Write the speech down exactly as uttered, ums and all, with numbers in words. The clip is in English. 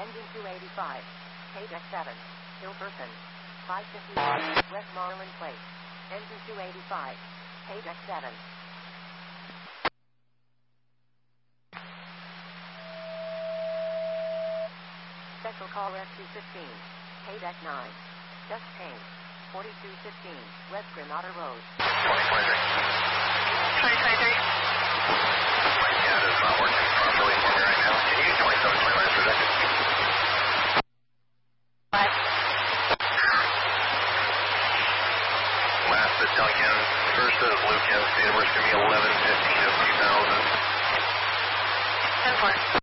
Engine two eighty-five. K deck seven. Hilperson. five fifty-one. Westmoreland Place. Engine two eighty-five. K deck seven. Special call rescue fifteen. K deck nine. Just change. forty-two fifteen. West Granada Road. twenty twenty-three. twenty twenty-three. My CAD is not working properly for me right now. Can you use twenty-seven twenty-nine per second? What? Last Pelican, first of Lucas, date of birth is going to be eleven fifteen of two thousand. ten four.